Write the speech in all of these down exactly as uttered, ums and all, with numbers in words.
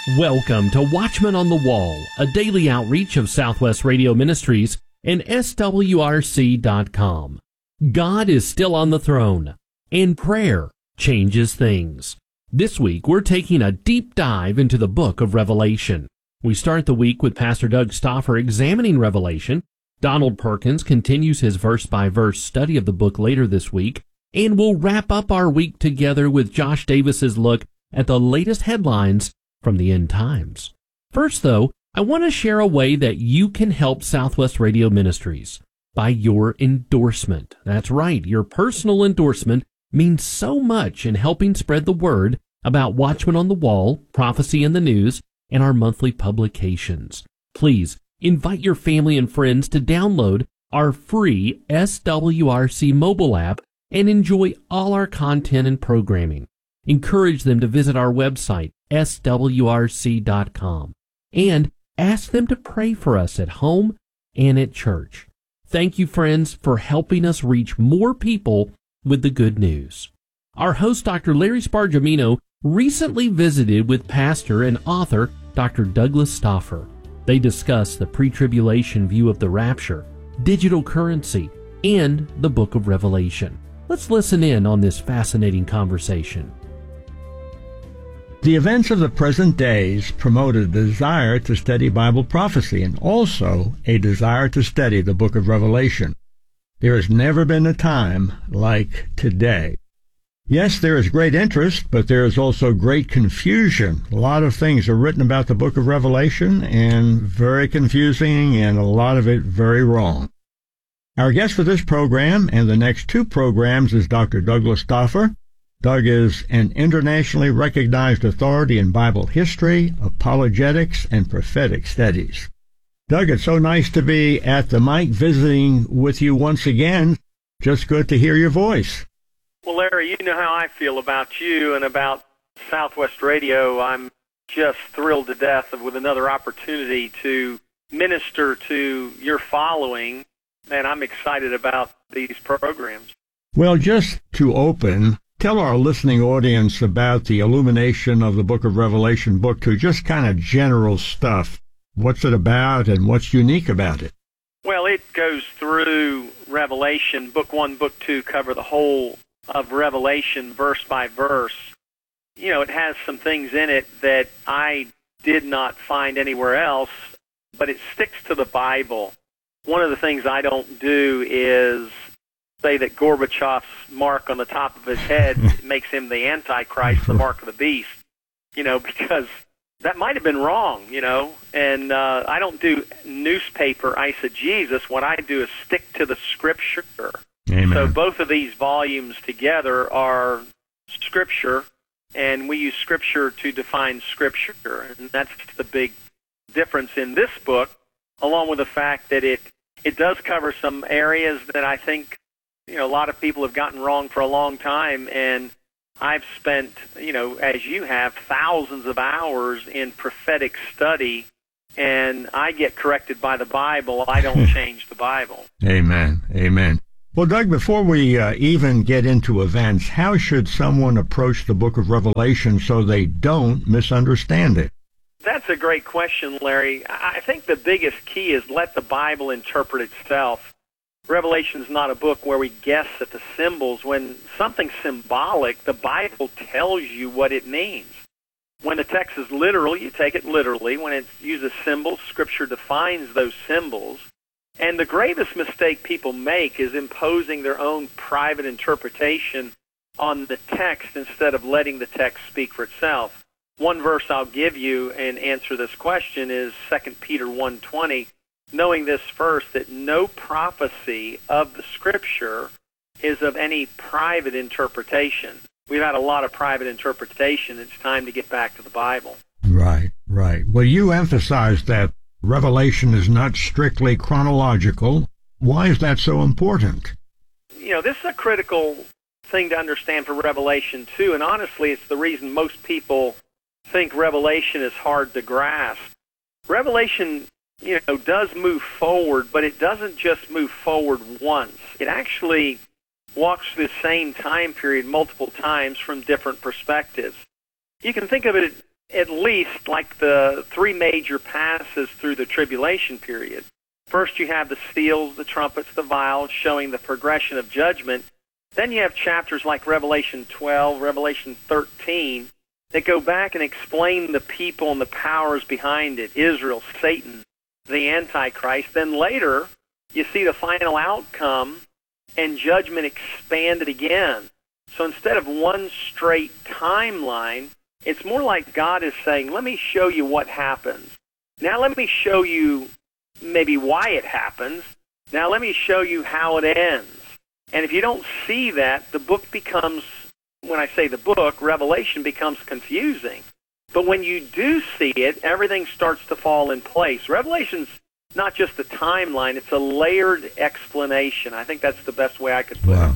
Welcome to Watchman on the Wall, a daily outreach of Southwest Radio Ministries and S W R C dot com. God is still on the throne, and prayer changes things. This week, we're taking a deep dive into the book of Revelation. We start the week with Pastor Doug Stauffer examining Revelation. Donald Perkins continues his verse-by-verse study of the book later this week, and we'll wrap up our week together with Josh Davis's look at the latest headlines from the end times. First, though, I want to share a way that you can help Southwest Radio Ministries by your endorsement. That's right, your personal endorsement means so much in helping spread the word about Watchman on the Wall, Prophecy in the News, and our monthly publications. Please invite your family and friends to download our free S W R C mobile app and enjoy all our content and programming. Encourage them to visit our website, S W R C dot com, and ask them to pray for us at home and at church. Thank you, friends, for helping us reach more people with the good news. Our host, Doctor Larry Spargimino, recently visited with pastor and author Doctor Douglas Stauffer. They discussed the pre-tribulation view of the rapture, digital currency, and the book of Revelation. Let's listen in on this fascinating conversation. The events of the present days promote a desire to study Bible prophecy and also a desire to study the book of Revelation. There has never been a time like today. Yes, there is great interest, but there is also great confusion. A lot of things are written about the book of Revelation, and very confusing, and a lot of it very wrong. Our guest for this program and the next two programs is Doctor Douglas Stauffer. Doug is an internationally recognized authority in Bible history, apologetics, and prophetic studies. Doug, it's so nice to be at the mic visiting with you once again. Just good to hear your voice. Well, Larry, you know how I feel about you and about Southwest Radio. I'm just thrilled to death with another opportunity to minister to your following, and I'm excited about these programs. Well, just to open, tell our listening audience about the illumination of the Book of Revelation, Book two, just kind of general stuff. What's it about and what's unique about it? Well, it goes through Revelation. Book one, Book two cover the whole of Revelation verse by verse. You know, it has some things in it that I did not find anywhere else, but it sticks to the Bible. One of the things I don't do is say that Gorbachev's mark on the top of his head makes him the Antichrist, the mark of the beast, you know, because that might have been wrong, you know, and uh, I don't do newspaper eisegesis. What I do is stick to the Scripture. Amen. So both of these volumes together are Scripture, and we use Scripture to define Scripture, and that's the big difference in this book, along with the fact that it, it does cover some areas that I think, you know, a lot of people have gotten wrong for a long time, and I've spent, you know, as you have, thousands of hours in prophetic study, and I get corrected by the Bible. I don't change the Bible. Amen. Amen. Well, Doug, before we uh, even get into events, how should someone approach the book of Revelation so they don't misunderstand it? That's a great question, Larry. I think the biggest key is let the Bible interpret itself. Revelation is not a book where we guess at the symbols. When something's symbolic, the Bible tells you what it means. When the text is literal, you take it literally. When it uses symbols, Scripture defines those symbols. And the greatest mistake people make is imposing their own private interpretation on the text instead of letting the text speak for itself. One verse I'll give you and answer this question is Second Peter one twenty. Knowing this first, that no prophecy of the Scripture is of any private interpretation. We've had a lot of private interpretation. It's time to get back to the Bible. Right, right. Well, you emphasized that Revelation is not strictly chronological. Why is that so important? You know, this is a critical thing to understand for Revelation, too, and honestly, it's the reason most people think Revelation is hard to grasp. Revelation, you know, does move forward, but it doesn't just move forward once. It actually walks through the same time period multiple times from different perspectives. You can think of it at least like the three major passes through the tribulation period. First you have the seals, the trumpets, the vials, showing the progression of judgment. Then you have chapters like Revelation twelve, Revelation thirteen, that go back and explain the people and the powers behind it, Israel, Satan, the Antichrist. Then later, you see the final outcome and judgment expanded again. So instead of one straight timeline, it's more like God is saying, let me show you what happens. Now let me show you maybe why it happens. Now let me show you how it ends. And if you don't see that, the book becomes, when I say the book, Revelation becomes confusing. But when you do see it, everything starts to fall in place. Revelation's not just a timeline, it's a layered explanation. I think that's the best way I could put wow. it.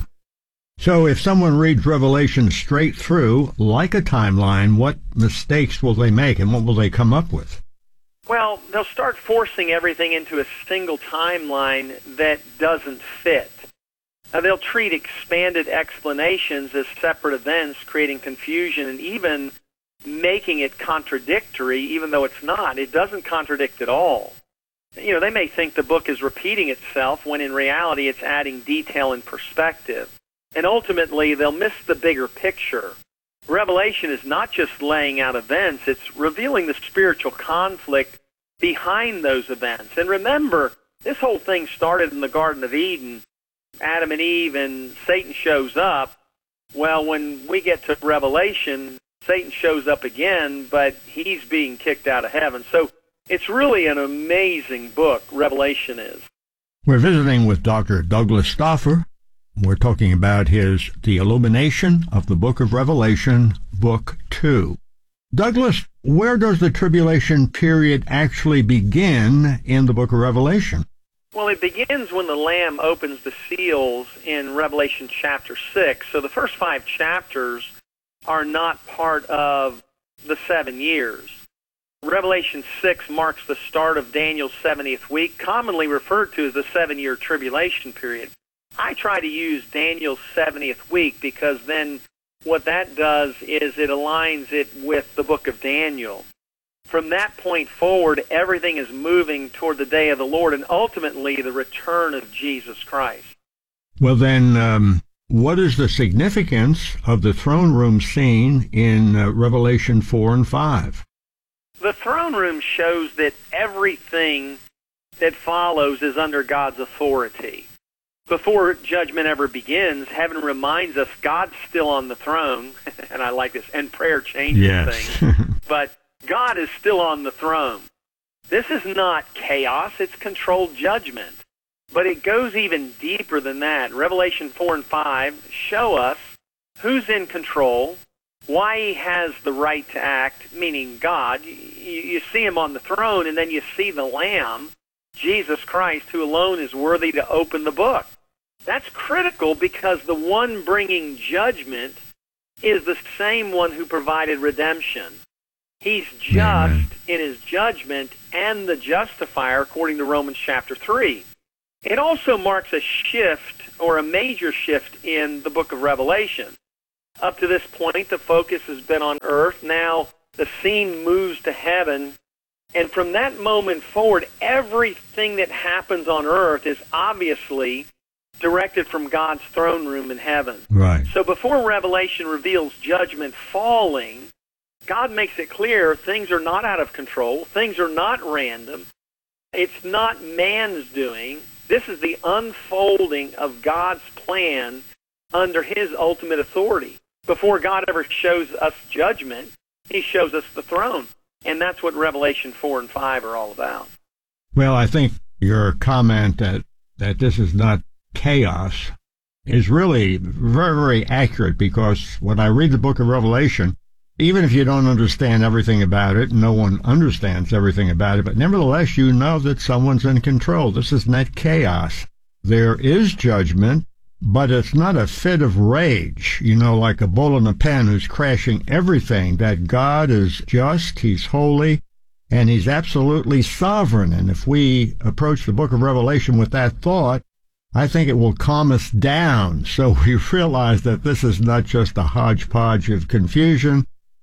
So if someone reads Revelation straight through, like a timeline, what mistakes will they make and what will they come up with? Well, they'll start forcing everything into a single timeline that doesn't fit. Now, they'll treat expanded explanations as separate events, creating confusion and even making it contradictory, even though it's not. It doesn't contradict at all. You know, they may think the book is repeating itself when in reality it's adding detail and perspective. And ultimately, they'll miss the bigger picture. Revelation is not just laying out events, it's revealing the spiritual conflict behind those events. And remember, this whole thing started in the Garden of Eden. Adam and Eve, and Satan shows up. Well, when we get to Revelation, Satan shows up again, but he's being kicked out of heaven. So it's really an amazing book, Revelation is. We're visiting with Doctor Douglas Stauffer. We're talking about his The Illumination of the Book of Revelation, Book two. Douglas, where does the tribulation period actually begin in the Book of Revelation? Well, it begins when the Lamb opens the seals in Revelation chapter six. So the first five chapters are not part of the seven years. Revelation six marks the start of Daniel's seventieth week, commonly referred to as the seven-year tribulation period. I try to use Daniel's seventieth week because then what that does is it aligns it with the book of Daniel. From that point forward, everything is moving toward the day of the Lord and ultimately the return of Jesus Christ. Well, then, um, what is the significance of the throne room scene in uh, Revelation four and five? The throne room shows that everything that follows is under God's authority. Before judgment ever begins, heaven reminds us God's still on the throne, and I like this, and prayer changes yes. things, but God is still on the throne. This is not chaos, it's controlled judgment. But it goes even deeper than that. Revelation four and five show us who's in control, why he has the right to act, meaning God. You, you see him on the throne, and then you see the Lamb, Jesus Christ, who alone is worthy to open the book. That's critical because the one bringing judgment is the same one who provided redemption. He's just Amen. In his judgment and the justifier, according to Romans chapter three. It also marks a shift, or a major shift, in the book of Revelation. Up to this point, the focus has been on earth. Now the scene moves to heaven. And from that moment forward, everything that happens on earth is obviously directed from God's throne room in heaven. Right. So before Revelation reveals judgment falling, God makes it clear things are not out of control. Things are not random. It's not man's doing. This is the unfolding of God's plan under his ultimate authority. Before God ever shows us judgment, he shows us the throne. And that's what Revelation four and five are all about. Well, I think your comment that, that this is not chaos is really very, very accurate, because when I read the book of Revelation, even if you don't understand everything about it, no one understands everything about it, but nevertheless you know that someone's in control. This is not chaos. There is judgment, but it's not a fit of rage, you know, like a bull in a pen who's crashing everything. That God is just, he's holy, and he's absolutely sovereign. And if we approach the book of Revelation with that thought, I think it will calm us down, so we realize that this is not just a hodgepodge of confusion,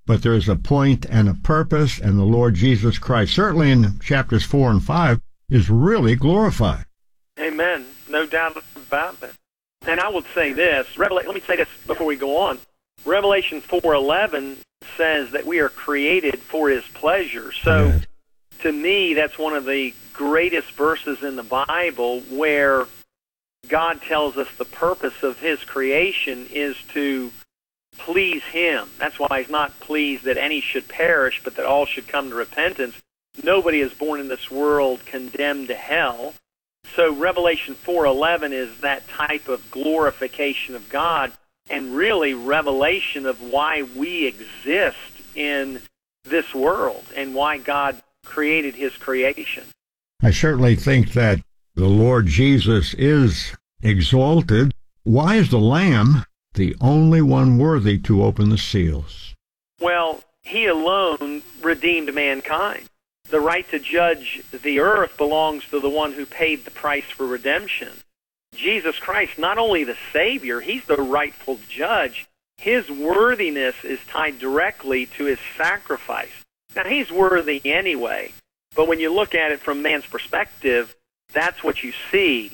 but there is a point and a purpose, and the Lord Jesus Christ, certainly in chapters four and five, is really glorified. Amen. No doubt about it. And I would say this, Revela- let me say this before we go on. Revelation four eleven says that we are created for His pleasure. So Yes. to me, that's one of the greatest verses in the Bible where God tells us the purpose of His creation is to please Him. That's why He's not pleased that any should perish, but that all should come to repentance. Nobody is born in this world condemned to hell. So Revelation four eleven is that type of glorification of God and really revelation of why we exist in this world and why God created His creation. I certainly think that the Lord Jesus is exalted. Why is the Lamb the only one worthy to open the seals? Well, He alone redeemed mankind. The right to judge the earth belongs to the one who paid the price for redemption. Jesus Christ, not only the Savior, He's the rightful judge. His worthiness is tied directly to His sacrifice. Now, He's worthy anyway, but when you look at it from man's perspective, that's what you see.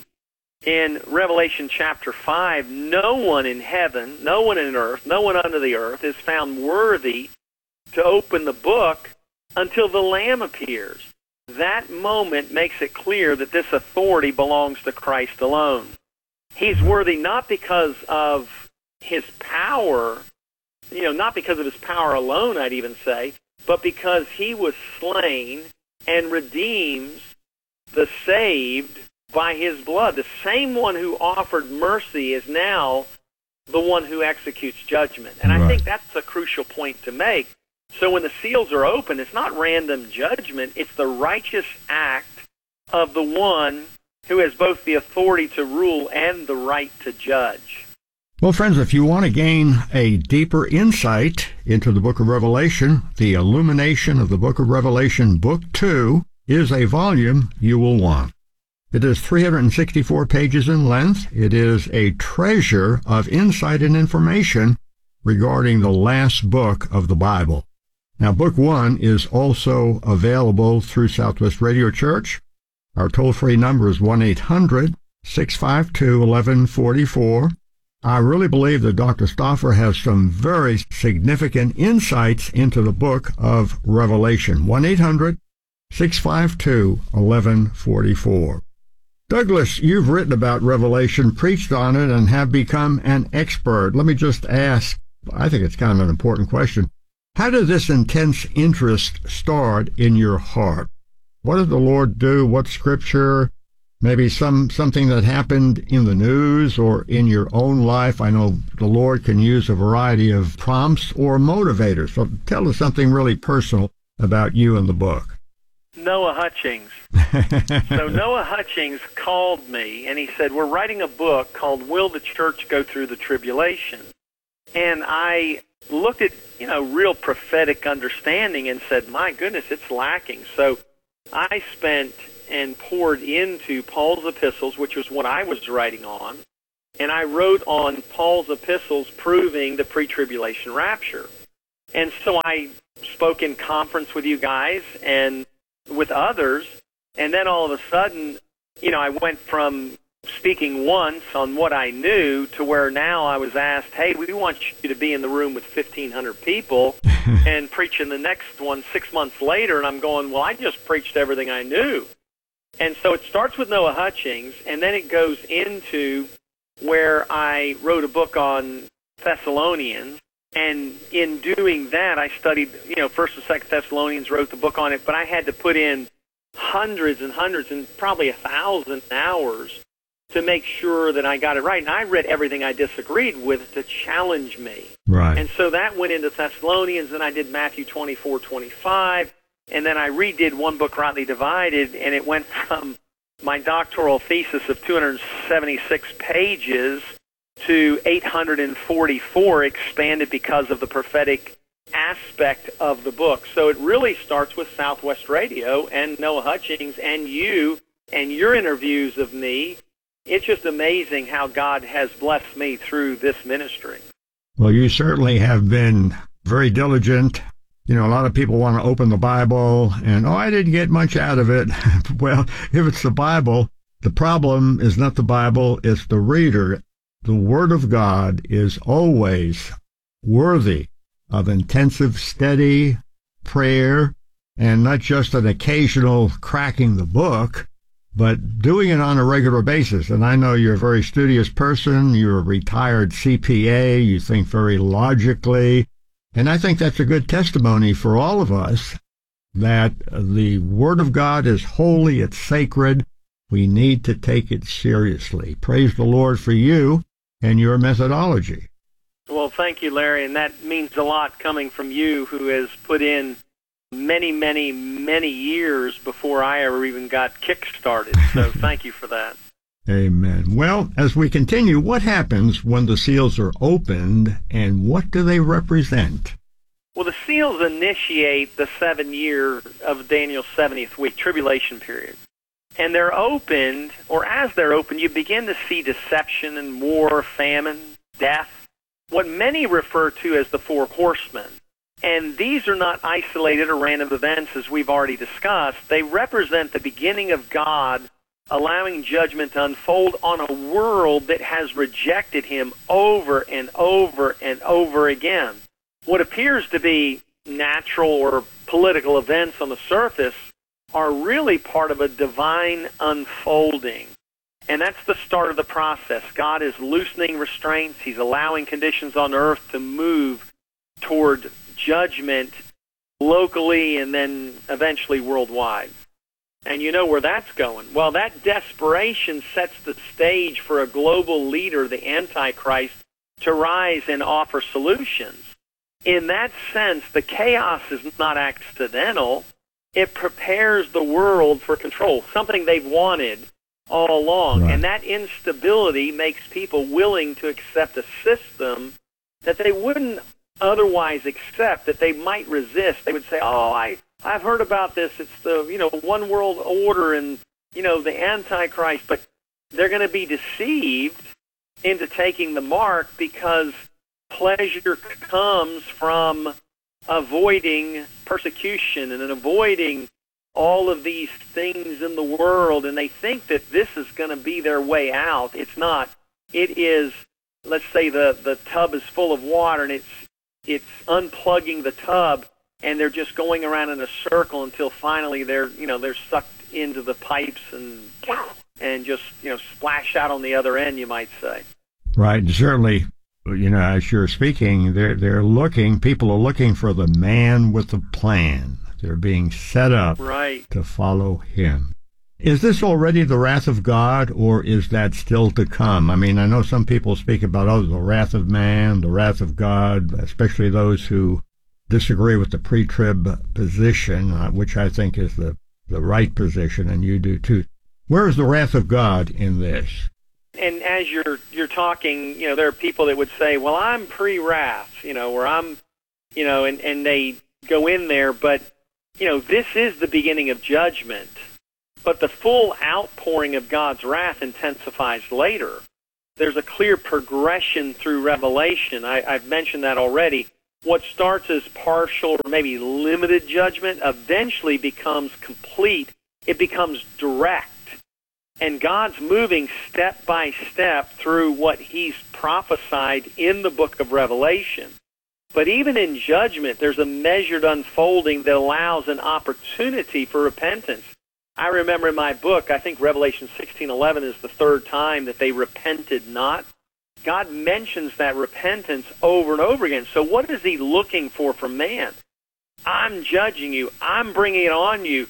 In Revelation chapter five, no one in heaven, no one in earth, no one under the earth is found worthy to open the book until the Lamb appears. That moment makes it clear that this authority belongs to Christ alone. He's worthy not because of His power, you know, not because of His power alone, I'd even say, but because He was slain and redeems the saved by His blood. The same one who offered mercy is now the one who executes judgment. And Right. I think that's a crucial point to make. So when the seals are open, it's not random judgment. It's the righteous act of the one who has both the authority to rule and the right to judge. Well, friends, if you want to gain a deeper insight into the book of Revelation, the Illumination of the Book of Revelation, Book two, is a volume you will want. It is three hundred sixty-four pages in length. It is a treasure of insight and information regarding the last book of the Bible. Now, Book one is also available through Southwest Radio Church. Our toll-free number is one eight hundred, six five two, one one four four. I really believe that Doctor Stauffer has some very significant insights into the book of Revelation. one eight hundred, six five two, one one four four. Douglas, you've written about Revelation, preached on it, and have become an expert. Let me just ask, I think it's kind of an important question. How did this intense interest start in your heart? What did the Lord do? What scripture? Maybe some something that happened in the news or in your own life? I know the Lord can use a variety of prompts or motivators. So tell us something really personal about you and the book. Noah Hutchings. So Noah Hutchings called me, and he said, we're writing a book called Will the Church Go Through the Tribulation? And I looked at, you know, real prophetic understanding and said, my goodness, it's lacking. So I spent and poured into Paul's epistles, which was what I was writing on, and I wrote on Paul's epistles proving the pre-tribulation rapture. And so I spoke in conference with you guys and with others, and then all of a sudden, you know, I went from speaking once on what I knew to where now I was asked, hey, we want you to be in the room with fifteen hundred people and preaching the next one six months later, and I'm going, well, I just preached everything I knew. And so it starts with Noah Hutchings, and then it goes into where I wrote a book on Thessalonians, and in doing that, I studied, you know, First and Second Thessalonians, wrote the book on it, but I had to put in hundreds and hundreds and probably a thousand hours to make sure that I got it right. And I read everything I disagreed with to challenge me. Right. And so that went into Thessalonians, and I did Matthew twenty-four, twenty-five, and then I redid one book, Rightly Divided, and it went from my doctoral thesis of two hundred seventy-six pages to eight hundred forty-four, expanded because of the prophetic aspect of the book. So it really starts with Southwest Radio and Noah Hutchings and you and your interviews of me. It's just amazing how God has blessed me through this ministry. Well, you certainly have been very diligent. You know, a lot of people want to open the Bible and, oh, I didn't get much out of it. Well, if it's the Bible, the problem is not the Bible, it's the reader. The Word of God is always worthy of intensive, steady prayer, and not just an occasional cracking the book, but doing it on a regular basis. And I know you're a very studious person. You're a retired C P A. You think very logically. And I think that's a good testimony for all of us that the Word of God is holy, it's sacred. We need to take it seriously. Praise the Lord for you and your methodology. Well, thank you, Larry, and that means a lot coming from you, who has put in many, many, many years before I ever even got kick-started. So thank you for that. Amen. Well, as we continue, what happens when the seals are opened, and what do they represent? Well, the seals initiate the seven year of Daniel's seventieth week, tribulation period. And they're opened, or as they're opened, you begin to see deception and war, famine, death, what many refer to as the four horsemen. And these are not isolated or random events, as we've already discussed. They represent the beginning of God allowing judgment to unfold on a world that has rejected him over and over and over again. What appears to be natural or political events on the surface are really part of a divine unfolding. And that's the start of the process. God is loosening restraints. He's allowing conditions on earth to move toward judgment locally and then eventually worldwide. And you know where that's going. Well, that desperation sets the stage for a global leader, the Antichrist, to rise and offer solutions. In that sense, the chaos is not accidental. It prepares the world for control, something they've wanted all along. Right. And that instability makes people willing to accept a system that they wouldn't otherwise accept, that they might resist. They would say, oh, I, I've heard about this. It's the, you know, one world order and, you know, the Antichrist. But they're going to be deceived into taking the mark because pleasure comes from avoiding persecution and avoiding all of these things in the world, and they think that this is going to be their way out. It's not. It is, let's say the, the tub is full of water, and it's it's unplugging the tub, and they're just going around in a circle until finally they're, you know, they're sucked into the pipes and and just, you know, splash out on the other end, you might say. Right. Certainly, you know, as you're speaking, they're, they're looking, people are looking for the man with the plan. They're being set up right to follow him. Is this already the wrath of God, or is that still to come? I mean, I know some people speak about, oh, the wrath of man, the wrath of God, especially those who disagree with the pre-trib position, uh, which I think is the, the right position, and you do too. Where is the wrath of God in this? And as you're you're talking, you know, there are people that would say, well, I'm pre-wrath, you know, or I'm, you know, and, and they go in there, but, you know, this is the beginning of judgment. But the full outpouring of God's wrath intensifies later. There's a clear progression through Revelation. I, I've mentioned that already. What starts as partial or maybe limited judgment eventually becomes complete. It becomes direct. And God's moving step by step through what he's prophesied in the book of Revelation. But even in judgment, there's a measured unfolding that allows an opportunity for repentance. I remember in my book, I think Revelation sixteen eleven is the third time that they repented not. God mentions that repentance over and over again. So what is he looking for from man? I'm judging you. I'm bringing it on you.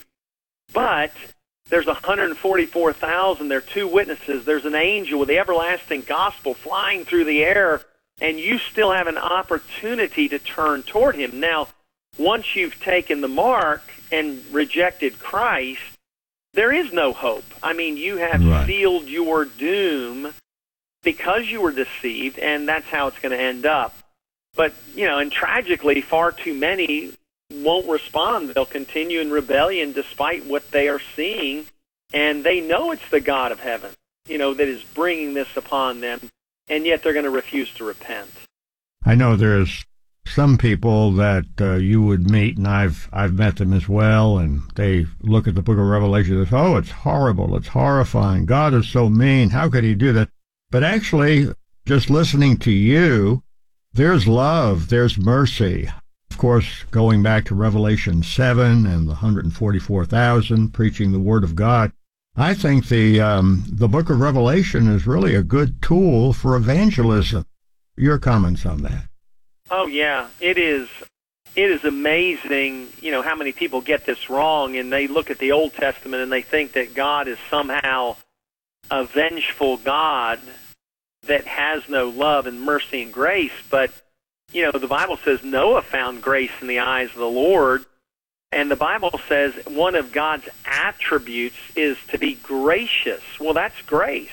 But there's one hundred forty-four thousand. There are two witnesses. There's an angel with the everlasting gospel flying through the air, and you still have an opportunity to turn toward him. Now, once you've taken the mark and rejected Christ, there is no hope. I mean, you have right. sealed your doom because you were deceived, and that's how it's going to end up. But, you know, and tragically, far too many won't respond. They'll continue in rebellion despite what they are seeing, and they know it's the God of heaven, you know, that is bringing this upon them, and yet they're going to refuse to repent. I know there's some people that uh, you would meet, and I've I've met them as well, and they look at the book of Revelation and say, oh, it's horrible, it's horrifying, God is so mean, how could he do that? But actually, just listening to you, there's love, there's mercy. Of course, going back to Revelation seven and the one hundred forty-four thousand preaching the Word of God, I think the um, the book of Revelation is really a good tool for evangelism. Your comments on that? Oh, yeah, it is. It is amazing, you know, how many people get this wrong, and they look at the Old Testament and they think that God is somehow a vengeful God that has no love and mercy and grace. But, you know, the Bible says Noah found grace in the eyes of the Lord, and the Bible says one of God's attributes is to be gracious. Well, that's grace.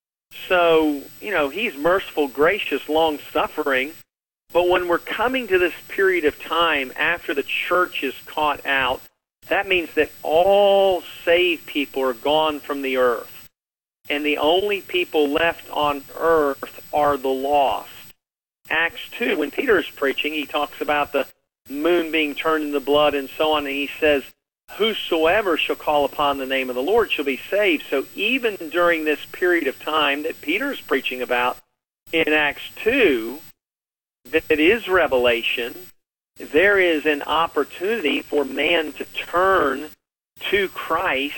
So, you know, he's merciful, gracious, long-suffering. But when we're coming to this period of time after the church is caught out, that means that all saved people are gone from the earth. And the only people left on earth are the lost. Acts two, when Peter is preaching, he talks about the moon being turned into blood and so on, and he says, whosoever shall call upon the name of the Lord shall be saved. So even during this period of time that Peter is preaching about in Acts two, that it is Revelation, there is an opportunity for man to turn to Christ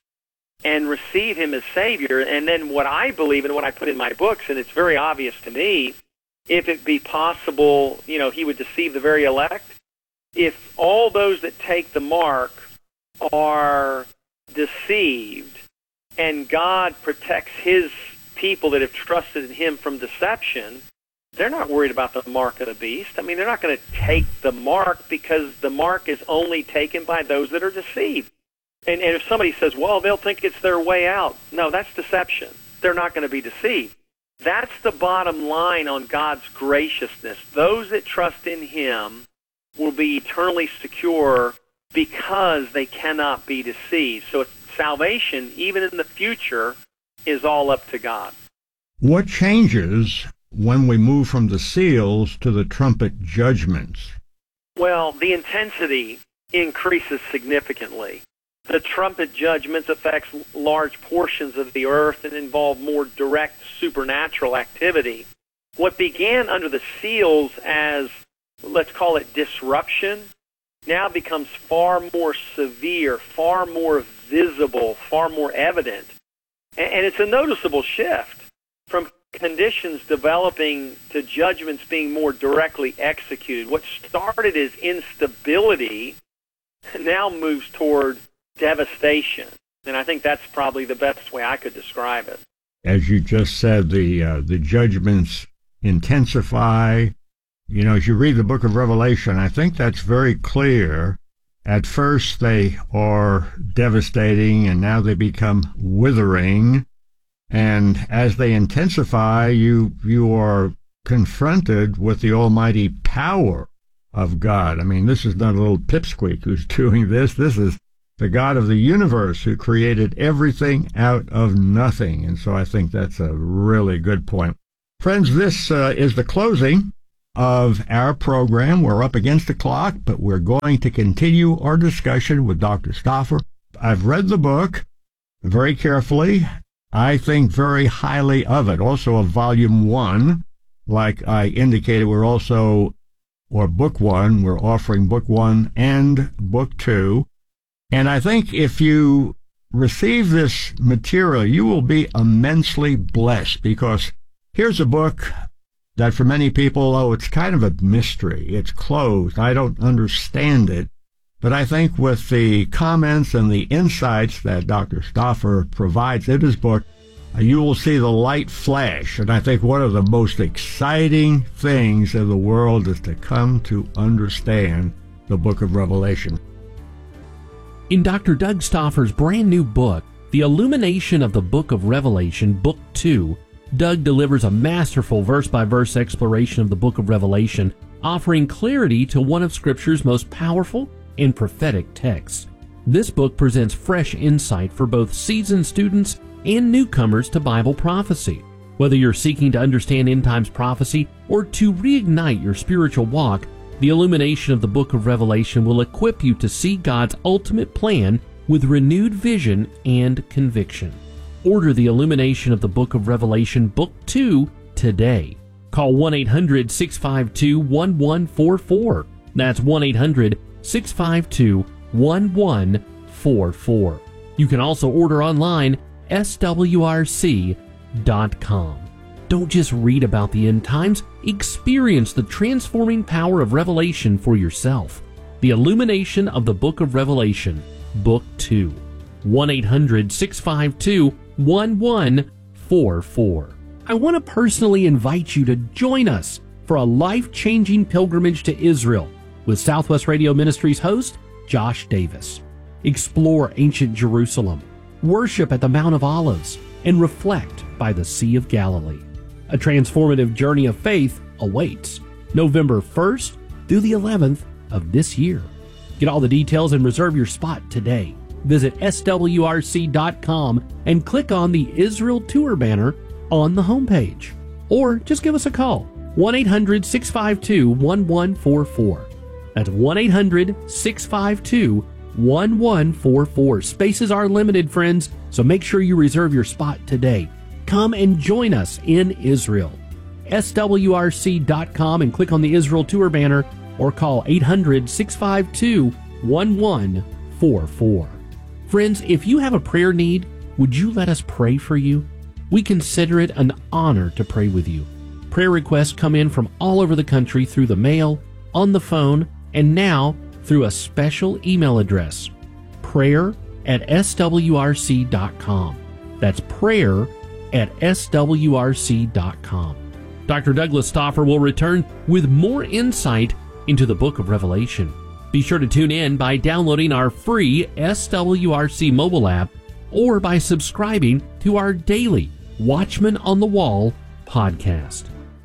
and receive him as Savior. And then what I believe and what I put in my books, and it's very obvious to me, if it be possible, you know, he would deceive the very elect. If all those that take the mark are deceived and God protects his people that have trusted in him from deception, they're not worried about the mark of the beast. I mean, they're not going to take the mark because the mark is only taken by those that are deceived. And, and if somebody says, well, they'll think it's their way out. No, that's deception. They're not going to be deceived. That's the bottom line on God's graciousness. Those that trust in him will be eternally secure because they cannot be deceived. So salvation, even in the future, is all up to God. What changes when we move from the seals to the trumpet judgments? Well, the intensity increases significantly. The trumpet judgments affects large portions of the earth and involve more direct supernatural activity. What began under the seals as, let's call it disruption, now becomes far more severe, far more visible, far more evident. And it's a noticeable shift from conditions developing to judgments being more directly executed. What started as instability now moves toward devastation. And I think that's probably the best way I could describe it. As you just said, the uh, the judgments intensify. You know, as you read the book of Revelation, I think that's very clear. At first they are devastating, and now they become withering. And as they intensify, you you are confronted with the almighty power of God. I mean, this is not a little pipsqueak who's doing this. This is the God of the universe who created everything out of nothing. And so I think that's a really good point. Friends, this uh, is the closing of our program. We're up against the clock, but we're going to continue our discussion with Doctor Stauffer. I've read the book very carefully. I think very highly of it. Also of volume one, like I indicated, we're also, or book one, we're offering book one and book two. And I think if you receive this material, you will be immensely blessed, because here's a book that for many people, oh, it's kind of a mystery. It's closed. I don't understand it. But I think with the comments and the insights that Doctor Stauffer provides in his book, uh, you will see the light flash. And I think one of the most exciting things in the world is to come to understand the book of Revelation. In Doctor Doug Stauffer's brand new book, The Illumination of the Book of Revelation, Book two, Doug delivers a masterful verse-by-verse exploration of the book of Revelation, offering clarity to one of Scripture's most powerful and prophetic texts. This book presents fresh insight for both seasoned students and newcomers to Bible prophecy. Whether you're seeking to understand end times prophecy or to reignite your spiritual walk, The illumination of the book of Revelation will equip you to see God's ultimate plan with renewed vision and conviction. Order the illumination of the book of Revelation, Book two, today. Call one eight hundred, six five two, one one four four. That's one eight hundred, six five two, one one four four. You can also order online, S W R C dot com. Don't just read about the end times, experience the transforming power of Revelation for yourself. The illumination of the book of Revelation, Book two. one eight hundred, six five two, one one four four. I want to personally invite you to join us for a life-changing pilgrimage to Israel with Southwest Radio Ministries host Josh Davis. Explore ancient Jerusalem, worship at the Mount of Olives, and reflect by the Sea of Galilee. A transformative journey of faith awaits November first through the eleventh of this year. Get all the details and reserve your spot today. Visit S W R C dot com and click on the Israel Tour banner on the homepage. Or just give us a call, one eight hundred, six five two, one one four four. That's one eight hundred, six five two, one one four four. Spaces are limited, friends, so make sure you reserve your spot today. Come and join us in Israel. S W R C dot com and click on the Israel Tour banner or call eight hundred, six five two, one one four four. Friends, if you have a prayer need, would you let us pray for you? We consider it an honor to pray with you. Prayer requests come in from all over the country through the mail, on the phone, and now through a special email address, prayer at S W R C dot com. That's prayer at S W R C dot com. Doctor Douglas Stauffer will return with more insight into the book of Revelation. Be sure to tune in by downloading our free S W R C mobile app or by subscribing to our daily Watchman on the Wall podcast.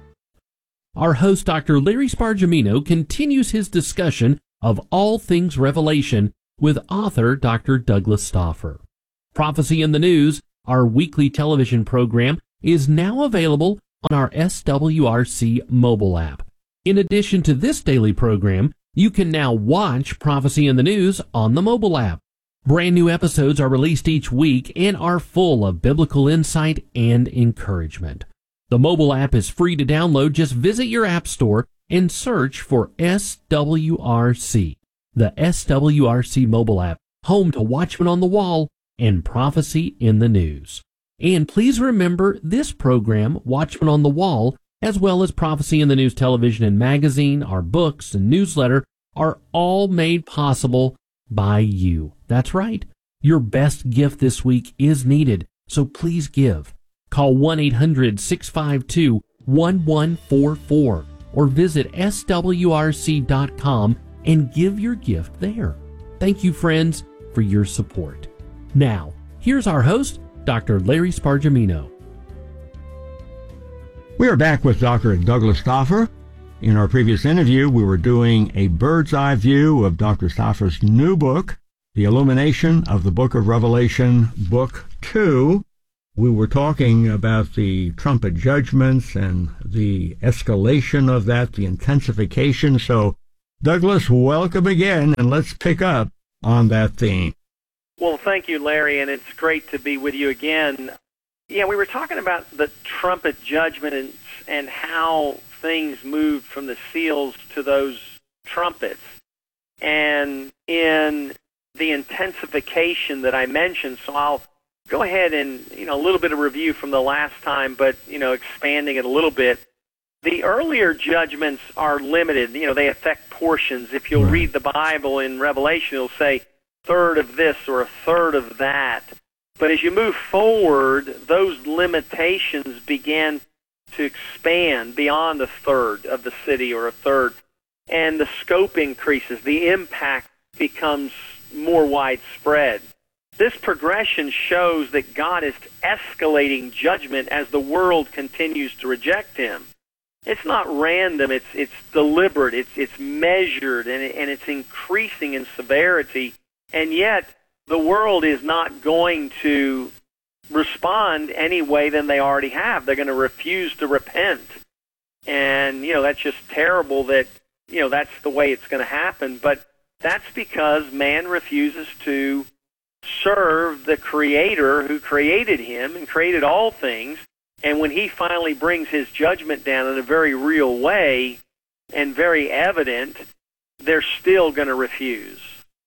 Our host, Doctor Larry Spargimino, continues his discussion of all things Revelation with author Doctor Douglas Stauffer. Prophecy in the News, our weekly television program, is now available on our S W R C mobile app. In addition to this daily program, you can now watch Prophecy in the News on the mobile app. Brand new episodes are released each week and are full of biblical insight and encouragement. The mobile app is free to download. Just visit your app store and search for S W R C. The S W R C mobile app, home to Watchman on the Wall and Prophecy in the News. And please remember this program, Watchman on the Wall, as well as Prophecy in the News television and magazine, our books and newsletter, are all made possible by you. That's right. Your best gift this week is needed, so please give. Call one eight hundred, six five two, one one four four or visit S W R C dot com and give your gift there. Thank you, friends, for your support. Now, here's our host, Doctor Larry Spargimino. We are back with Doctor Douglas Stauffer. In our previous interview, we were doing a bird's eye view of Doctor Stauffer's new book, The Illumination of the Book of Revelation, Book two. We were talking about the trumpet judgments and the escalation of that, the intensification. So, Douglas, welcome again, and let's pick up on that theme. Well, thank you, Larry, and it's great to be with you again. Yeah, we were talking about the trumpet judgment and, and how things moved from the seals to those trumpets. And in the intensification that I mentioned, so I'll go ahead and, you know, a little bit of review from the last time, but, you know, expanding it a little bit. The earlier judgments are limited. You know, they affect portions. If you'll read the Bible in Revelation, it'll say third of this or a third of that. But as you move forward, those limitations begin to expand beyond a third of the city or a third. And the scope increases. The impact becomes more widespread. This progression shows that God is escalating judgment as the world continues to reject him. It's not random. It's it's deliberate. It's it's measured, and it, and it's increasing in severity. And yet, the world is not going to respond any way than they already have. They're going to refuse to repent. And, you know, that's just terrible that you know, that's the way it's going to happen. But that's because man refuses to serve the Creator who created him and created all things. And when he finally brings his judgment down in a very real way and very evident, they're still going to refuse.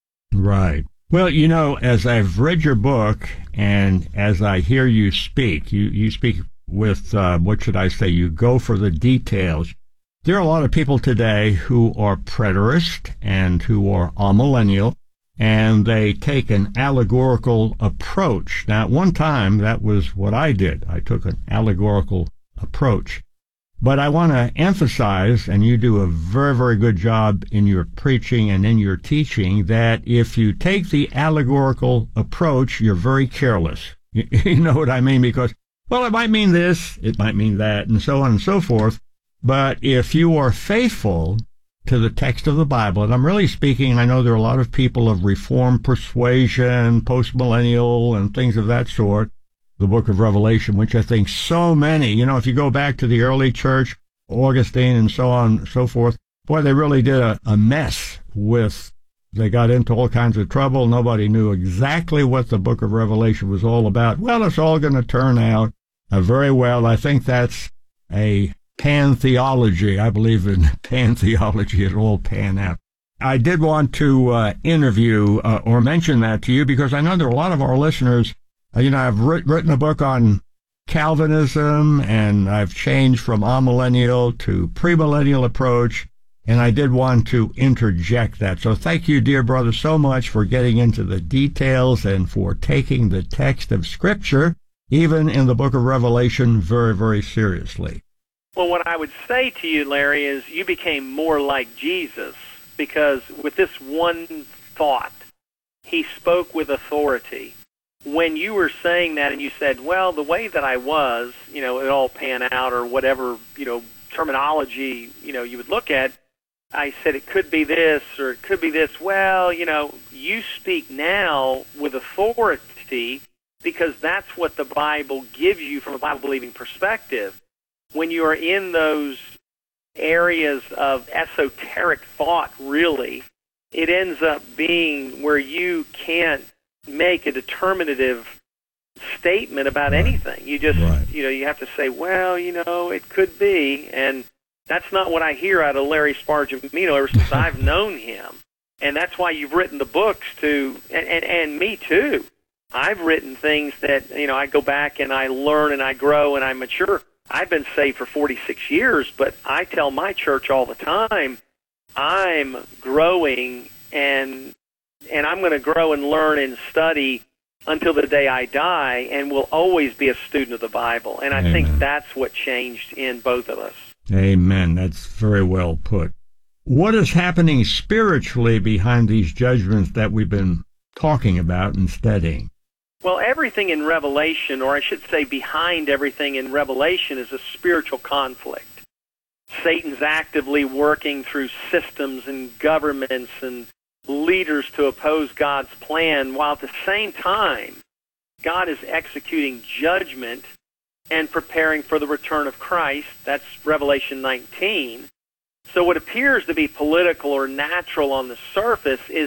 Right. Well, you know, as I've read your book and as I hear you speak, you, you speak with, uh, what should I say, you go for the details. There are a lot of people today who are preterist and who are amillennial, and they take an allegorical approach. Now, at one time, that was what I did. I took an allegorical approach. But I want to emphasize, and you do a very, very good job in your preaching and in your teaching, that if you take the allegorical approach, you're very careless. You, you know what I mean? Because, well, it might mean this, it might mean that, and so on and so forth. But if you are faithful to the text of the Bible, and I'm really speaking, I know there are a lot of people of Reformed persuasion, postmillennial, and things of that sort, the book of Revelation, which I think so many, you know, if you go back to the early church, Augustine and so on and so forth, boy, they really did a, a mess with, they got into all kinds of trouble. Nobody knew exactly what the book of Revelation was all about. Well, it's all going to turn out uh, very well. I think that's a pantheology. I believe in pantheology. It'll all pan out. I did want to uh, interview uh, or mention that to you because I know there are a lot of our listeners. Uh, you know, I've writ- written a book on Calvinism, and I've changed from amillennial to premillennial approach, and I did want to interject that. So thank you, dear brother, so much for getting into the details and for taking the text of Scripture, even in the book of Revelation, very, very seriously. Well, what I would say to you, Larry, is you became more like Jesus because with this one thought, he spoke with authority. When you were saying that and you said, well, the way that I was, you know, it all pan out or whatever, you know, terminology, you know, you would look at, I said it could be this or it could be this. Well, you know, you speak now with authority because that's what the Bible gives you from a Bible-believing perspective. When you are in those areas of esoteric thought, really, it ends up being where you can't make a determinative statement about right. anything. You just, right. you know, you have to say, well, you know, it could be, and that's not what I hear out of Larry Spargimino ever since I've known him. And that's why you've written the books to, and, and, and me too. I've written things that, you know, I go back and I learn and I grow and I mature. I've been saved for forty-six years, but I tell my church all the time, I'm growing and and I'm going to grow and learn and study until the day I die and will always be a student of the Bible. And I Amen. think that's what changed in both of us. Amen. That's very well put. What is happening spiritually behind these judgments that we've been talking about and studying? Well, everything in Revelation, or I should say behind everything in Revelation, is a spiritual conflict. Satan's actively working through systems and governments and leaders to oppose God's plan, while at the same time, God is executing judgment and preparing for the return of Christ. That's Revelation nineteen. So what appears to be political or natural on the surface is